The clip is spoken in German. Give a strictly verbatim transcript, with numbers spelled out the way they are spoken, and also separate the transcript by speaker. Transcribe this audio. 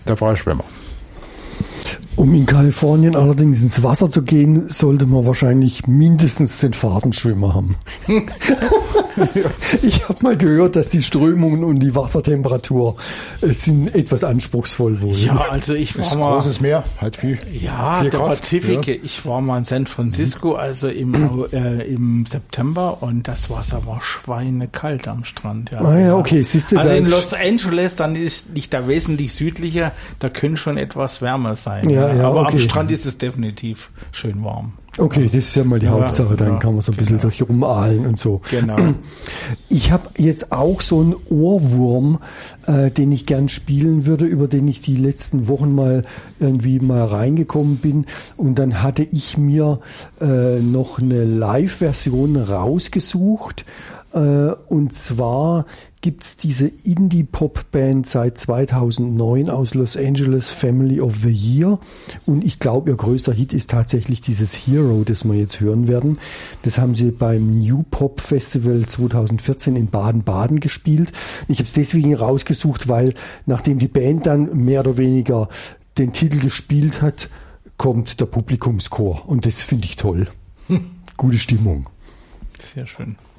Speaker 1: der Freischwimmer.
Speaker 2: Um in Kalifornien allerdings ins Wasser zu gehen, sollte man wahrscheinlich mindestens den Fahrtenschwimmer haben. Ich habe mal gehört, dass die Strömungen und die Wassertemperatur äh, sind etwas anspruchsvoll wohl.
Speaker 3: Ja, also ich war
Speaker 1: Das ist
Speaker 3: mal...
Speaker 1: großes Meer, halt viel.
Speaker 3: Ja,
Speaker 1: viel
Speaker 3: der
Speaker 1: Kraft,
Speaker 3: Pazifik.
Speaker 1: ja.
Speaker 3: Ich war mal in San Francisco, also im, äh, im September, und das Wasser war schweinekalt am Strand. Ja,
Speaker 2: Ah ja, okay, siehst du,
Speaker 3: also
Speaker 2: da
Speaker 3: in
Speaker 2: ist-
Speaker 3: Los Angeles, dann ist nicht da wesentlich südlicher, da können schon etwas wärmer sein.
Speaker 2: Ja, ja,
Speaker 3: aber
Speaker 2: okay.
Speaker 3: am Strand ist es definitiv schön warm.
Speaker 2: Okay, das ist ja mal die
Speaker 3: Ja,
Speaker 2: Hauptsache, dann
Speaker 3: ja,
Speaker 2: kann man so ein bisschen
Speaker 3: genau.
Speaker 2: durch rumahlen und so.
Speaker 3: Genau.
Speaker 2: Ich habe jetzt auch so einen Ohrwurm, äh, den ich gern spielen würde, über den ich die letzten Wochen mal irgendwie mal reingekommen bin. Und dann hatte ich mir äh, noch eine Live-Version rausgesucht. Äh, und zwar gibt's diese Indie-Pop-Band seit zweitausendneun aus Los Angeles, Family of the Year. Und ich glaube, ihr größter Hit ist tatsächlich dieses Hero, das wir jetzt hören werden. Das haben sie beim New Pop Festival zweitausendvierzehn in Baden-Baden gespielt. Ich habe es deswegen rausgesucht, weil nachdem die Band dann mehr oder weniger den Titel gespielt hat, kommt der Publikumschor. Und das finde ich toll. Gute Stimmung.
Speaker 3: Sehr schön.